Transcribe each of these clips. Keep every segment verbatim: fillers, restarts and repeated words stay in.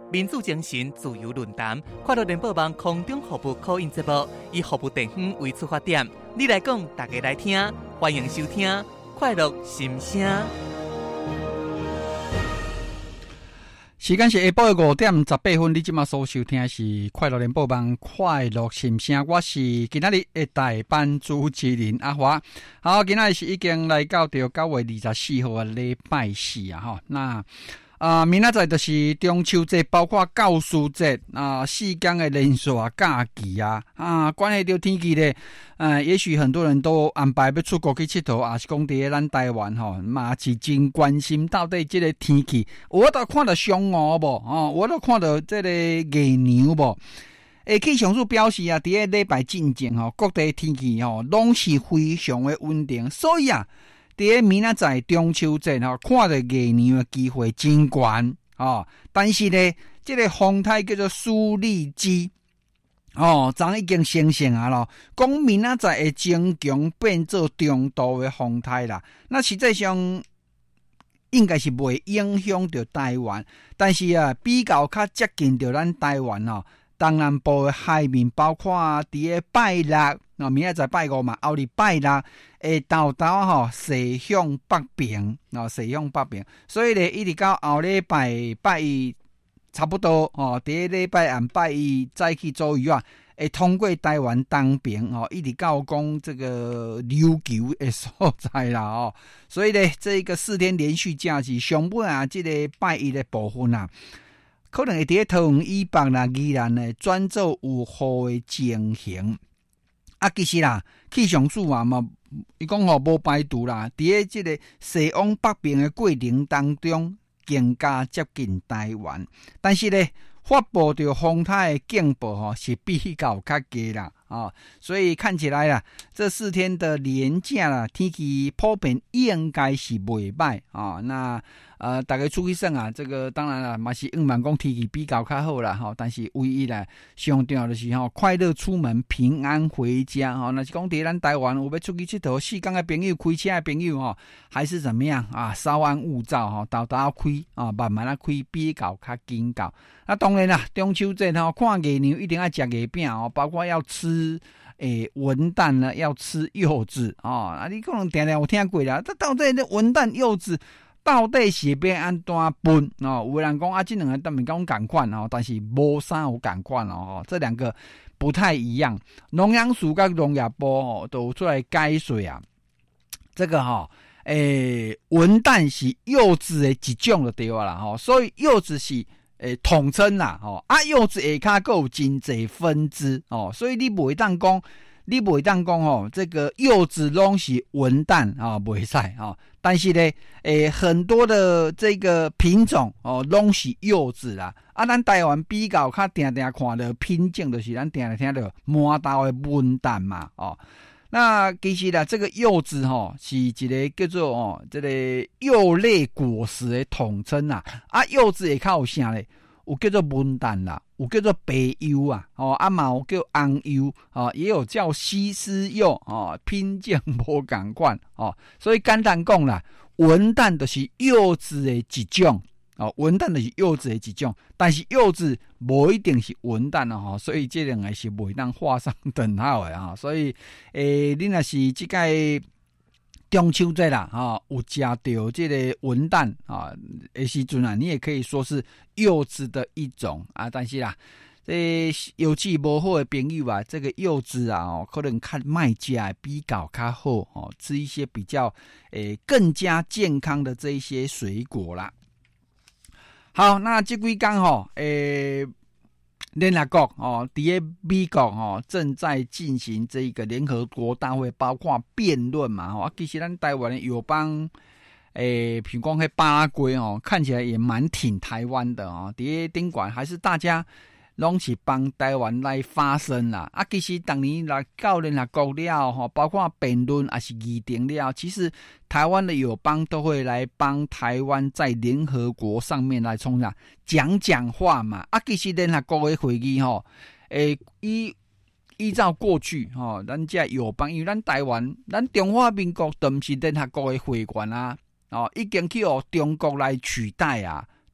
民主精神、自由论坛，快乐联播网空中服务call in节目，以服务地方为出发点。你来讲，大家来听，欢迎收听快乐心声。 时间是下晡的五点十八分，你即马所收听的是快乐联播网快乐心声，我是今仔日的代班主持人阿华。好，今仔日是已经来到到九月二十四号的礼拜四啊，哈，那。啊，明仔载就是中秋节，包括教师节啊，四天的连续假期啊，啊，关系到天气咧，呃，也许很多人都安排要出国去佚佗，也是讲伫咱台湾吼，嘛是真关心到底这个天气。我都看到上午无，哦，我都看到这个月牛无。诶，气象署表示啊，伫个礼拜进前吼，各地天气吼，拢是非常的稳定，所以啊。伫明仔载中秋节吼，看到月亮的机会真悬哦。但是呢，这个风台叫做苏力基哦，昨已经生成啊咯。讲明仔载会增强变做中度的风台啦。那实际上应该是袂影响到台湾，但是啊，比较较接近到咱台湾哦。东南部的海面，包括伫个拜六，哦，明仔载拜五嘛，后日拜六，会豆豆吼西向北边，哦，西向北边，所以咧，一直到后礼拜拜一，差不多哦，伫个礼拜暗拜一早起左右啊，会通过台湾东边哦，一直到讲这个琉球的所在啦哦，所以咧，这个四天连续假期，上尾啊，这个拜一的部分啊。可能会伫桃园以北啦、宜兰呢转做有雨的情形。啊，其实啦，气象署啊嘛，伊讲吼无排除啦，伫个即个西往北边的过程当中，更加接近台湾。但是咧，发布着风台的警报吼，是比较较低啦，哦，所以看起来啦，这四天的连假啦，天气普遍应该是袂歹啊。那呃，大家出去耍啊，这个当然啦，嘛是希望讲天气比较较好啦，吼。但是唯一啦，上重要的是吼，快乐出门，平安回家，吼。那是讲伫咱台湾有要出去佚佗，四港的朋友、开车的朋友，吼，还是怎么样啊？稍安勿躁，吼，豆豆开啊，慢慢啊开，比较较紧到。那当然啦，中秋节吼，看月亮一定要食月饼哦，包括要吃诶文旦呢，要吃柚子哦。啊，你可能定定有听过啦，这到底这文旦柚子？到底是要安怎分哦？有人讲啊，这两个当然讲同款哦，但是无啥有同款哦，这两个不太一样。农粮署跟农业部哦都出来解说啊，这个哈、哦，诶，文旦是柚子的一种就对啦吼，所以柚子是诶统称啦吼，啊柚子下骹还有真侪分支哦，所以你袂当讲。你袂当讲吼，这个柚子拢是文旦啊，袂使啊。但是呢，诶，很多的这个品种哦，拢是柚子啦。啊，咱台湾比较较定定看到品种，就是咱定定听到满豆的文旦嘛，哦。那其实啦，这个柚子吼是一个叫做哦，这个柚类果实的统称啦。啊，柚子下骹有啥咧？有叫做文旦啦，有叫做白柚啊，哦，啊嘛有叫红柚啊，也有叫西施柚哦，品种无同款哦，所以简单讲啦，文旦就是柚子的一种哦，文旦就是柚子的一种，但是柚子无一定是文旦哦，所以这两个是袂当画上等号的啊，所以诶，你若是这个。中秋节啦，哈，有吃到这个文旦啊的时阵啊，你也可以说是柚子的一种啊。但是啦，这有气无好的朋友啊，这个柚子啊，哦，可能看卖家比较较好哦，吃一些比较诶更加健康的这一些水果啦。好，那这几天吼，诶。联合国哦，伫个美国哦，正在进行这个联合国大会，包括辩论嘛吼。啊，其实咱台湾的友邦，诶，譬如讲迄巴拉圭哦，看起来也蛮挺台湾的哦。伫个顶管还是大家拢是帮台湾来发声啦。啊，其实当年来到联合国了吼，包括辩论还是议定了，其实台湾的友邦都会来帮台湾在联合国上面来冲啥讲讲话嘛。啊，其实联合国的会议吼，诶，依依照过去吼，咱这友邦，因为咱台湾，咱中华民国都不是联合国的会员啊，哦，已经去由中国来取代啊。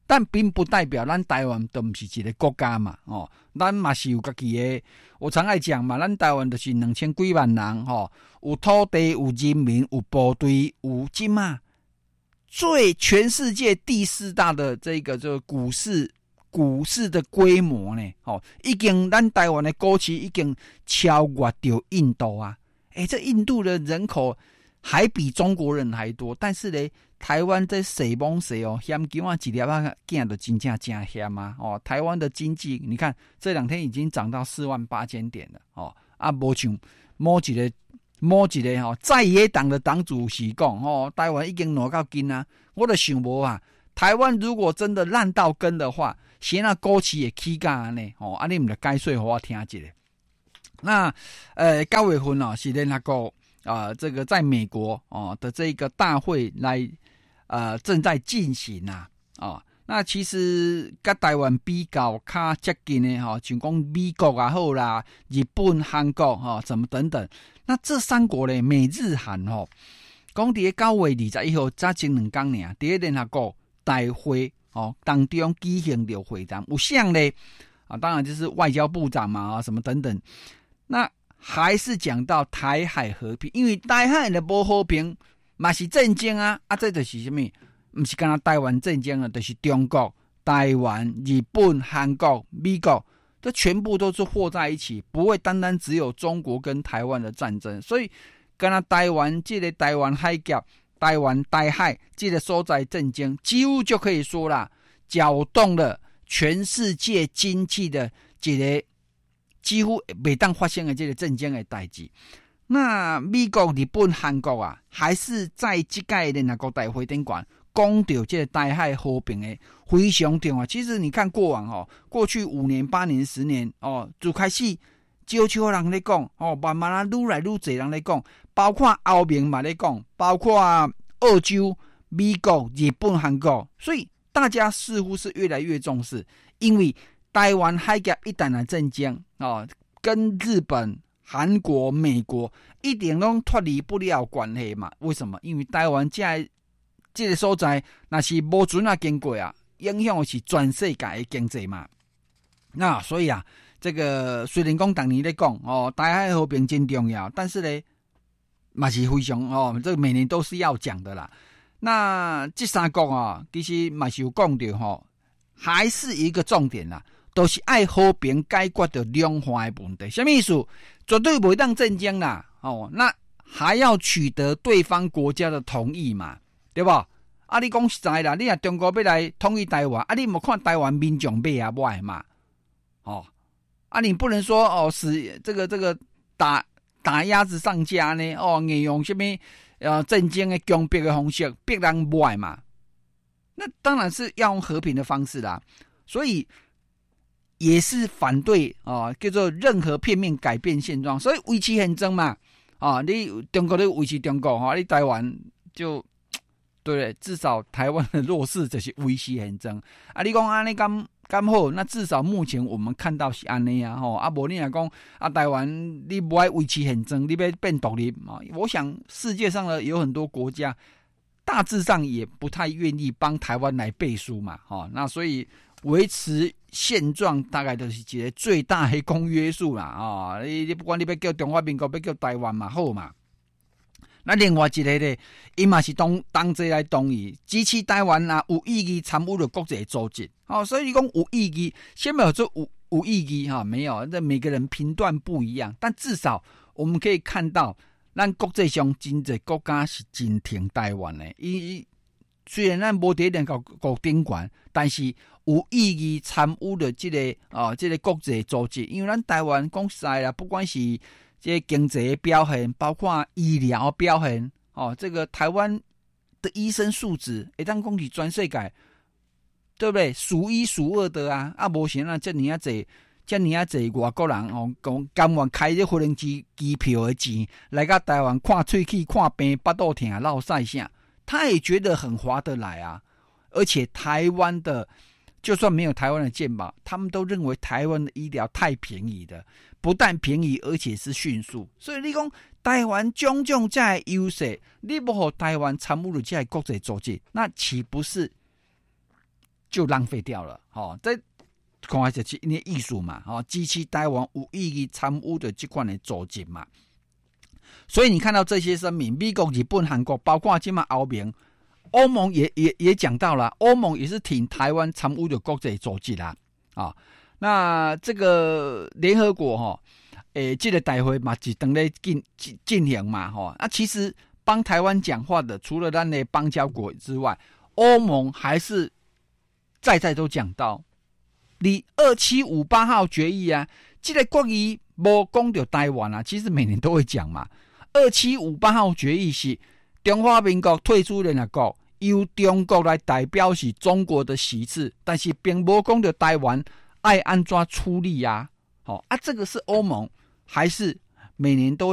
但并不代表咱台湾都不是一个国家嘛，哦，咱嘛是有家己的。我常爱讲嘛，咱台湾就是两千几万人，哦，有土地，有人民，有部队，有金嘛，最全世界第四大的这个这个股市，股市的规模呢，哦，已经咱台湾的股市已经超越掉印度啊，诶，这印度的人口还比中国人还多，但是呢。台湾在谁帮谁哦，险金啊，几粒啊，见的金价真险啊！哦，台湾的经济，你看这两天已经涨到四万八千点了哦。啊，无像某一个某一个吼、哦、在野党的党主席讲哦，台湾已经挪到金啊，我就想无啊，台湾如果真的烂到根的话，谁那股市也起价呢？哦，啊，你们就解说给我听一下。那呃，九月份哦，是联合国啊，这个在美国哦的这个大会来。呃，正在进行啊，哦，那其实跟台湾比较较接近的哈，像讲美国啊好啦，日本、韩国哈、哦，怎么等等，那这三国呢，美日韩哈，讲伫九月二十一号才前两天呢，伫联合国大会哦当中举行了会谈，有像呢啊，当然就是外交部长嘛啊，什么等等，那还是讲到台海和平，因为台海的无和平。嘛是战争啊！啊，这就是什么？不是干那台湾战争啊，就是中国、台湾、日本、韩国、美国，这全部都是和在一起，不会单单只有中国跟台湾的战争。所以，干那台湾这个台湾海峡、台湾台海这个所在战争，几乎就可以说啦，搅动了全世界经济的一个几乎每当发生的这个战争的代志。那美国、日本、韩国啊，还是在这届联合国大会顶管讲到这个台海和平的非常重要。其实你看过往哦，过去五年、八年、十年哦，就开始少少人在讲哦，慢慢啊，愈来愈多人在讲，包括欧盟嘛在讲，包括澳洲、美国、日本、韩国，所以大家似乎是越来越重视，因为台湾海峡一旦来战争哦，跟日本。韩国、美国一点都脱离不了关系嘛？为什么？因为台湾这这个所在，那是无准啊经过啊，影响的是全世界的经济嘛。那所以啊，这个虽然讲当年在讲哦，台海和平真重要，但是呢，嘛是非常哦，这个每年都是要讲的啦。那这三国啊，其实嘛是有讲到吼，还是一个重点啦。都是爱和平解决的两岸的问题，什么意思？绝对不会当战争啦，哦，那还要取得对方国家的同意嘛，对吧？啊，你讲实在啦，你若中国要来统一台湾，啊，你莫看台湾民众要啊不爱嘛，哦，啊，你不能说哦，使这个这个打打鸭子上架呢，哦，硬用什么呃战争的强迫的方式逼人不爱嘛，那当然是要用和平的方式啦，所以。也是反对啊，叫做任何片面改变现状，所以维持现状嘛啊，你中国你维持中国哈，你台湾就对，至少台湾的弱势就是维持现状啊。你讲安尼刚刚好，那至少目前我们看到是安尼啊吼啊，无你来讲啊，台湾你不爱维持现状，你要变独立啊？我想世界上呢有很多国家大致上也不太愿意帮台湾来背书嘛，哈，那所以。维持现状大概就是一个最大的公约数啦啊、哦！你你不管你要叫中华民国，要叫台湾嘛好嘛。那另外一个呢，伊嘛是当当这来同意支持台湾啊，有意义参与了国际组织。哦，所以你讲有意义，先没有说有有意义哈、哦，没有，这每个人评断不一样，但至少我们可以看到，咱国际上真侪国家是真挺台湾的。伊虽然咱无伫联合国顶悬，但是。有意义参与的这个啊、哦，这个国际组织，因为咱台湾讲实在啦，不管是这经济的表现，包括医疗表现，哦，这个台湾的医生素质，会当讲是全世界，对不对？数一数二的啊！啊，无想啊，这尼啊济，这尼啊济外国人哦，讲甘愿开这飞机机票的钱来到台湾看喙齿、看病、巴肚疼、落晒啥，他也觉得很划得来啊！而且台湾的。就算没有台湾的健保，他们都认为台湾的医疗太便宜的，不但便宜，而且是迅速。所以你讲台湾种种这样的优势，你不和台湾参与入这样国际组织，那岂不是就浪费掉了。哦，这看来就是因为艺术嘛，哦，支持台湾有意义参与的这款的组织嘛。所以你看到这些声明，美国、日本、韩国，包括今嘛欧盟，欧盟也也也讲到了，欧盟也是挺台湾参与的国际组织啦。啊，那这个联合国哈、哦，诶，这个大会嘛是等咧进进进行嘛，哈、哦，那其实帮台湾讲话的，除了咱的邦交国之外，欧盟还是再再都讲到，你二七五八号决议啊，这个国语无讲到台湾啊，其实每年都会讲嘛。二七五八号决议是中华民国退出联合国，由中国来代表是中国的席次，但是并无讲到台湾爱安怎处理啊？好、哦、啊，这个是欧盟还是每年都会